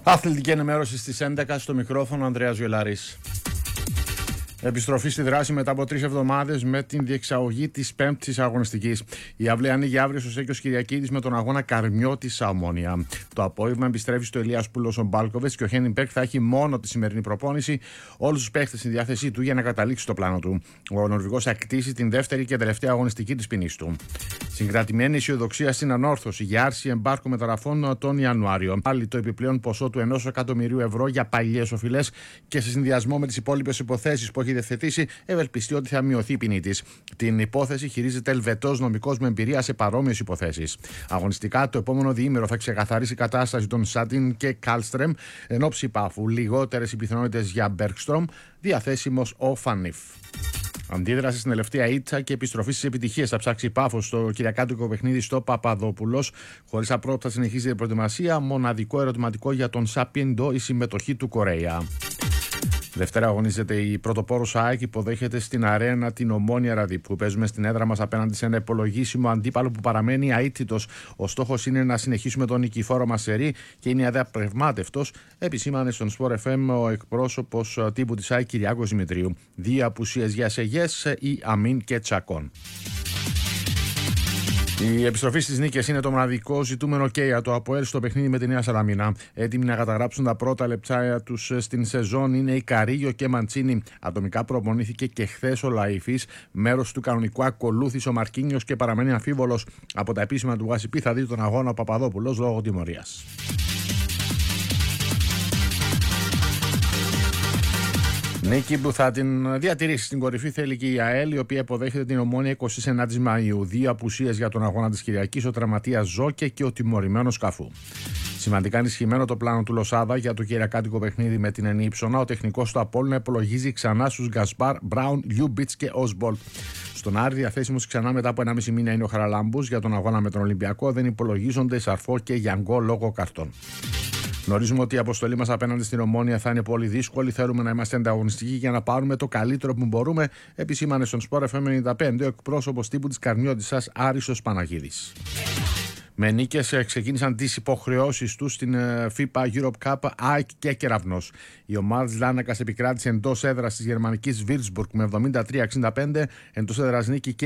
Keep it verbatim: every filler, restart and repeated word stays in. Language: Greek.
Αθλητική ενημέρωση στις έντεκα, στο μικρόφωνο Ανδρέας Βιολάρης. Επιστροφή στη δράση μετά από τρεις εβδομάδες με την διεξαγωγή της πέμπτης αγωνιστικής. Η αυλή ανοίγει αύριο στο Σέκιος Κυριακίδης με τον αγώνα Καρμιώτης Ομόνια. Το απόγευμα επιστρέφει στο Ηλίας Πούλος ο Μπάλκοβιτς και ο Χένιν Μπέρκ θα έχει μόνο τη σημερινή προπόνηση, όλους τους παίχτες στη διάθεσή του για να καταλήξει το πλάνο του. Ο Νορβηγός θα κτίσει την δεύτερη και τελευταία αγωνιστική της ποινής του. Συγκρατημένη αισιοδοξία στην ανόρθωση για άρση εμπάρκου μεταγραφών τον Ιανουάριο. Πάλι το επιπλέον ποσό του ενός εκατομμυρίου ευρώ για παλιές οφειλές και σε συνδυασμό με τις υπόλοιπες υποθέσεις που έχει διευθετήσει, ευελπιστεί ότι θα μειωθεί η ποινή της. Την υπόθεση χειρίζεται Ελβετός νομικός με εμπειρία σε παρόμοιες υποθέσεις. Αγωνιστικά, το επόμενο διήμερο θα ξεκαθαρίσει η κατάσταση των Σάτιν και Κάλστρεμ εν ώψη Πάφου. Λιγότερες οι πιθανότητες για Μπέρκστρομ, διαθέσιμος ο Φανίφ. Αντίδραση στην τελευταία ήττα και επιστροφή στις επιτυχίες θα ψάξει Πάφος στο κυριακάτικο παιχνίδι στο Παπαδόπουλος. Χωρίς απρόπτα συνεχίζει η προετοιμασία. Μοναδικό ερωτηματικό για τον Σάπιεντο η συμμετοχή του Κορέα. Δευτέρα αγωνίζεται η πρωτοπόρος ΑΕΚ, υποδέχεται στην αρένα την Ομόνια Ραδίππου. Παίζουμε στην έδρα μας απέναντι σε ένα υπολογίσιμο αντίπαλο που παραμένει αίτητος. Ο στόχος είναι να συνεχίσουμε τον νικηφόρο μας σερί και είναι αδιαπραγμάτευτος, επισήμανε στον Sport εφ εμ ο εκπρόσωπος τύπου της ΑΕΚ Κυριάκος Δημητρίου. Δύο απουσίες για Σεγιές, η Αμίν και Τσακών. Η επιστροφή στις νίκες είναι το μοναδικό ζητούμενο και για το ΑΠΟΕΛ στο παιχνίδι με τη Νέα Σαλαμίνα. Έτοιμοι να καταγράψουν τα πρώτα λεπτά τους στην σεζόν είναι η Καρίγιο και Μαντσίνη. Ατομικά προπονήθηκε και χθες ο Λαϊφής. Μέρος του κανονικού ακολούθησε ο Μαρκίνιος και παραμένει αμφίβολος. Από τα επίσημα του Γασιπί θα δει τον αγώνα ο Παπαδόπουλος λόγω τιμωρίας. Νίκη που θα την διατηρήσει στην κορυφή θέλει και η ΑΕΛ, η οποία υποδέχεται την Ομόνια εικοστή ενάτη Μαΐου. Δύο απουσίες για τον αγώνα της Κυριακής, ο τραυματίας Ζόκε και ο τιμωρημένος Καφού. Σημαντικά ενισχυμένο το πλάνο του Λοσάδα για το κυριακάτικο παιχνίδι με την Ενίψωνα. Ο τεχνικός του Απόλλωνα υπολογίζει ξανά στους Γκασπάρ, Μπράουν, Λιούμπιτς και Οσμπολτ. Στον Άρη διαθέσιμος ξανά μετά από ενάμιση μήνα είναι ο Χαραλάμπους. Για τον αγώνα με τον Ολυμπιακό δεν υπολογίζονται Σαρφό και Γιανγκό λόγω καρτών. Γνωρίζουμε ότι η αποστολή μας απέναντι στην Ομόνια θα είναι πολύ δύσκολη. Θέλουμε να είμαστε ανταγωνιστικοί για να πάρουμε το καλύτερο που μπορούμε, επισήμανε στον Sport εφ εμ ενενήντα πέντε ο εκπρόσωπος τύπου της Καρμιώτισσας Άρης Παναγίδης. Με νίκες ξεκίνησαν τις υποχρεώσεις τους στην FIFA Europe Cup ΑΕΚ και Κεραυνός. Η ομάδα της Λάνακας επικράτησε εντός έδρας της γερμανικής Würzburg με εβδομήντα τρία εξήντα πέντε, εντός έδρας νίκη και